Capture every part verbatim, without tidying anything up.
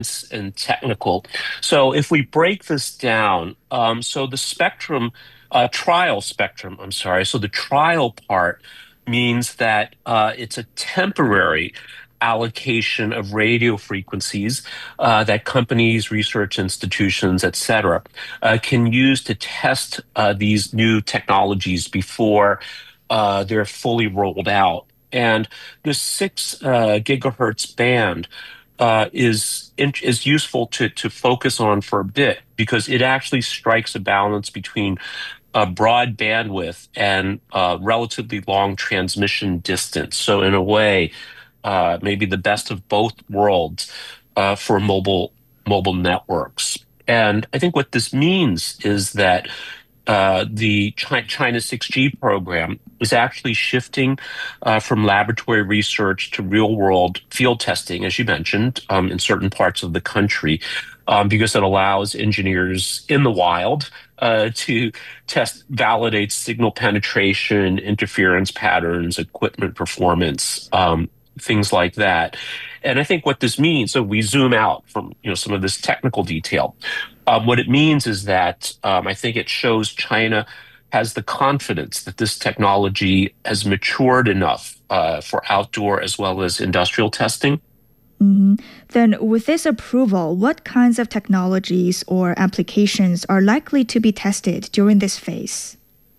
and technical. So if we break this down, um, so the spectrum, uh, trial spectrum, I'm sorry. So the trial part means that uh, it's a temporary allocation of radio frequencies uh, that companies, research institutions, et cetera, uh, can use to test uh, these new technologies before uh, they're fully rolled out. And the six uh, gigahertz band uh, is is useful to to focus on for a bit because it actually strikes a balance between a broad bandwidth and uh, relatively long transmission distance. So in a way, uh, maybe the best of both worlds uh, for mobile mobile networks. And I think what this means is that uh, the Chi- China six G program is actually shifting uh, from laboratory research to real world field testing, as you mentioned, um, in certain parts of the country, um, because it allows engineers in the wild uh, to test, validate signal penetration, interference patterns, equipment performance, um, things like that. And I think what this means, so we zoom out from you know some of this technical detail. Um, what it means is that um, I think it shows China has the confidence that this technology has matured enough uh, for outdoor as well as industrial testing. Mhm. Then, with this approval, what kinds of technologies or applications are likely to be tested during this phase?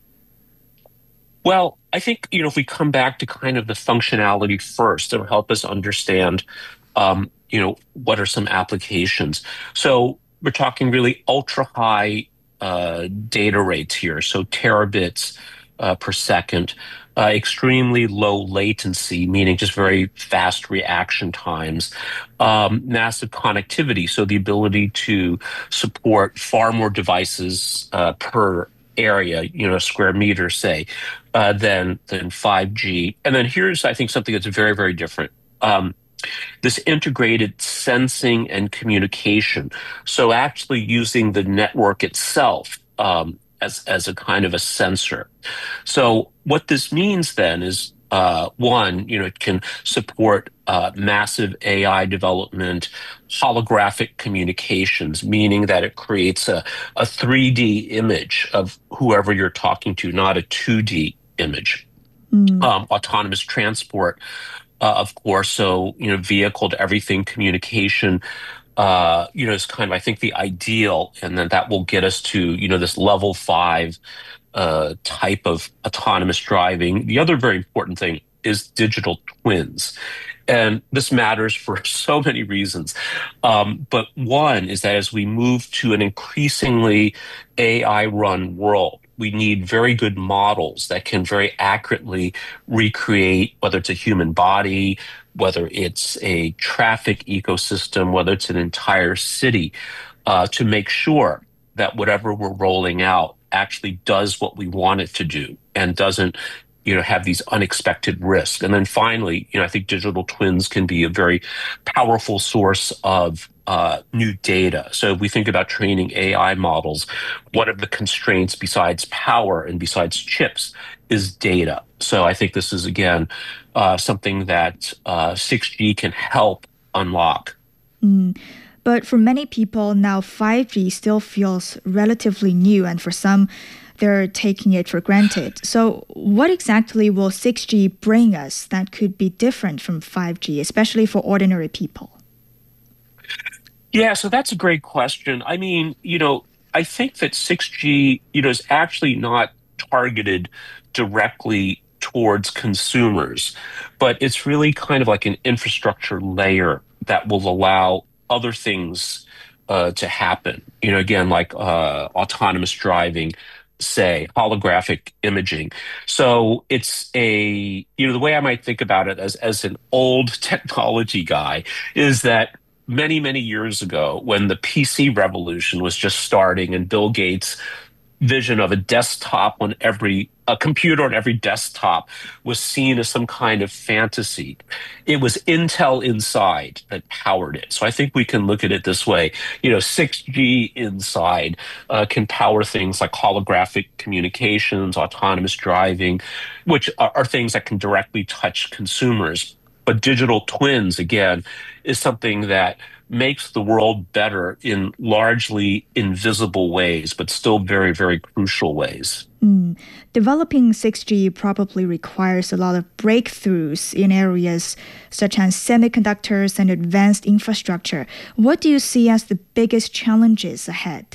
Well, I think you know if we come back to kind of the functionality first, it'll help us understand um, you know what are some applications. So we're talking really ultra high uh, data rates here, so terabits uh, per second, uh, extremely low latency, meaning just very fast reaction times, um, massive connectivity, so the ability to support far more devices uh, per area, you know, square meter, say, uh, than than five G. And then here's, I think, something that's very, very different. Um, this integrated sensing and communication. So actually using the network itself um, as as a kind of a sensor. So what this means then is uh, one, you know, it can support uh, massive A I development, holographic communications, meaning that it creates a, a three D image of whoever you're talking to, not a two D image. Mm. Um, autonomous transport, uh, of course. So, you know, vehicle to everything communication, uh, you know, is kind of, I think, the ideal. And then that will get us to, you know, this level five uh, type of autonomous driving. The other very important thing is digital twins. And this matters for so many reasons. Um, but one is that as we move to an increasingly A I run world, we need very good models that can very accurately recreate whether it's a human body, whether it's a traffic ecosystem, whether it's an entire city, uh, to make sure that whatever we're rolling out actually does what we want it to do and doesn't you know have these unexpected risks. And then finally, you know I think digital twins can be a very powerful source of uh, new data. So if we think about training A I models, one of the constraints besides power and besides chips is data. So I think this is again uh, something that uh, six G can help unlock. Mm. But for many people, now five G still feels relatively new, and for some, they're taking it for granted. So, what exactly will six G bring us that could be different from five G, especially for ordinary people? Yeah, so that's a great question. I mean, you know, I think that six G, you know, is actually not targeted directly towards consumers, but it's really kind of like an infrastructure layer that will allow other things uh, to happen. You know, again, like uh, autonomous driving, say, holographic imaging. So it's a, you know, the way I might think about it as as an old technology guy is that many, many years ago when the P C revolution was just starting and Bill Gates' vision of a desktop on every a computer on every desktop was seen as some kind of fantasy. It was Intel Inside that powered it. So I think we can look at it this way. You know, six G Inside uh, can power things like holographic communications, autonomous driving, which are, are things that can directly touch consumers. But digital twins, again, is something that makes the world better in largely invisible ways, but still very, very crucial ways. Mm. Developing six G probably requires a lot of breakthroughs in areas such as semiconductors and advanced infrastructure. What do you see as the biggest challenges ahead?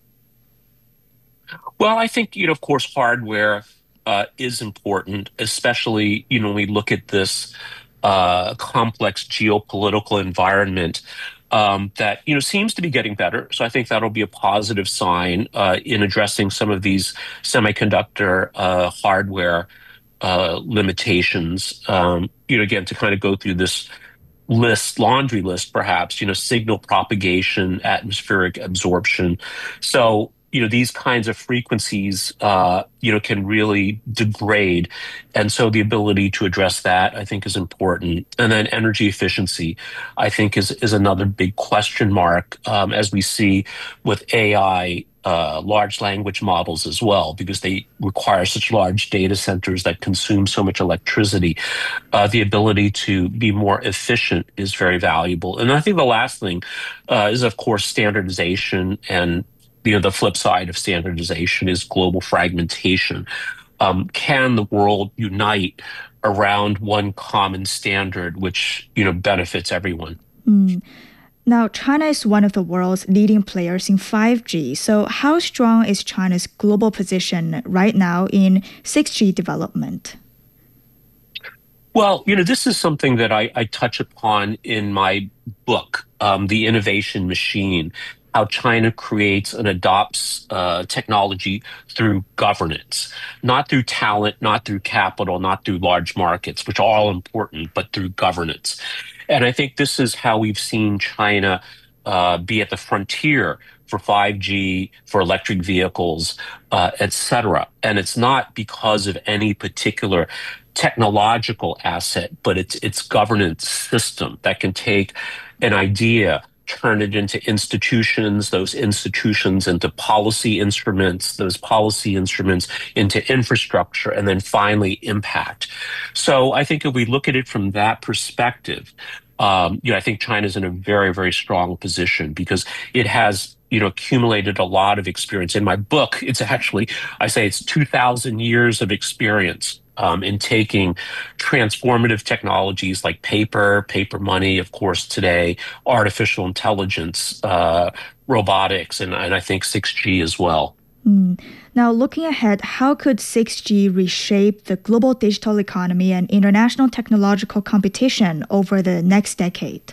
Well, I think, you know, of course, hardware uh, is important, especially, you know, when we look at this uh, complex geopolitical environment um, that, you know, seems to be getting better. So I think that'll be a positive sign uh, in addressing some of these semiconductor uh, hardware uh, limitations. Um, you know, again, to kind of go through this list, laundry list, perhaps, you know, signal propagation, atmospheric absorption. So, you know, these kinds of frequencies, uh, you know, can really degrade. And so the ability to address that, I think, is important. And then energy efficiency, I think, is, is another big question mark um, as we see with A I. Uh, large language models as well, because they require such large data centers that consume so much electricity. Uh, the ability to be more efficient is very valuable. And I think the last thing uh, is, of course, standardization. And you know, the flip side of standardization is global fragmentation. Um, can the world unite around one common standard, which you know benefits everyone? Mm. Now, China is one of the world's leading players in five G. So, how strong is China's global position right now in six G development? Well, you know, this is something that I, I touch upon in my book, um, The Innovation Machine, how China creates and adopts uh, technology through governance, not through talent, not through capital, not through large markets, which are all important, but through governance. And I think this is how we've seen China uh, be at the frontier for five G, for electric vehicles, uh, et cetera. And it's not because of any particular technological asset, but it's its governance system that can take an idea, turn it into institutions, those institutions into policy instruments, those policy instruments into infrastructure, and then finally impact. So I think if we look at it from that perspective, um, you know, I think China's in a very, very strong position because it has, you know, accumulated a lot of experience. In my book, it's actually, I say it's two thousand years of experience um, in taking transformative technologies like paper, paper money, of course, today, artificial intelligence, uh, robotics, and, and I think six G as well. Mm. Now, looking ahead, how could six G reshape the global digital economy and international technological competition over the next decade?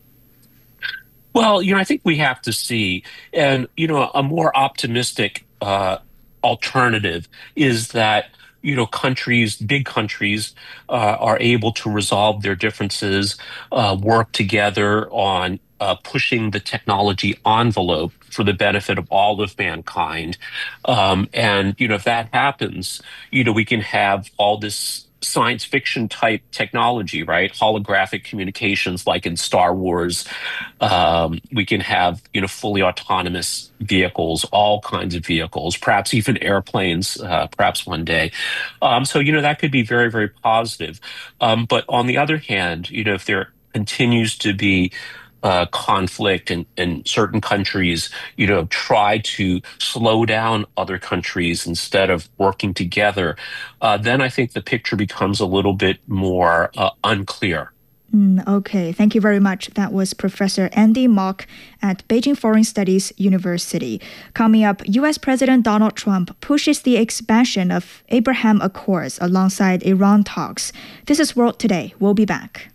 Well, you know, I think we have to see, and you know, a more optimistic uh, alternative is that you know countries, big countries, uh, are able to resolve their differences, uh, work together on uh, pushing the technology envelope for the benefit of all of mankind. Um, and you know, if that happens, you know, we can have all this science fiction type technology, right? Holographic communications like in Star Wars. Um, we can have, you know, fully autonomous vehicles, all kinds of vehicles, perhaps even airplanes, uh, perhaps one day. Um, so, you know, that could be very, very positive. Um, but on the other hand, you know, if there continues to be uh, conflict and, and certain countries, you know, try to slow down other countries instead of working together, uh, then I think the picture becomes a little bit more uh, unclear. Mm, okay, thank you very much. That was Professor Andy Mok at Beijing Foreign Studies University. Coming up, U S President Donald Trump pushes the expansion of Abraham Accords alongside Iran talks. This is World Today. We'll be back.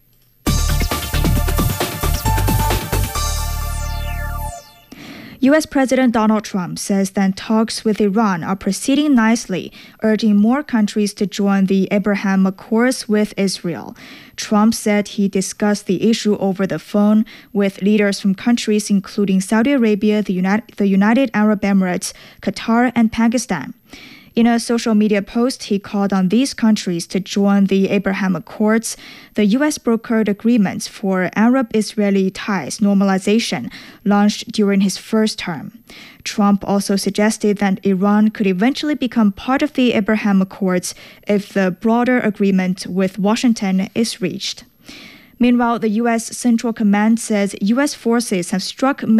U S President Donald Trump says that talks with Iran are proceeding nicely, urging more countries to join the Abraham Accords with Israel. Trump said he discussed the issue over the phone with leaders from countries including Saudi Arabia, the United, the United Arab Emirates, Qatar, and Pakistan. In a social media post, he called on these countries to join the Abraham Accords, the U S brokered agreements for Arab-Israeli ties normalization launched during his first term. Trump also suggested that Iran could eventually become part of the Abraham Accords if the broader agreement with Washington is reached. Meanwhile, the U S Central Command says U S forces have struck